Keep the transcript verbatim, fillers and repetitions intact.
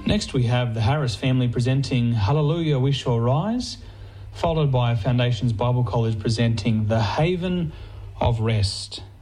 Next we have the Harris family presenting Hallelujah We Shall Rise, followed by Foundations Bible College presenting The Haven of Rest.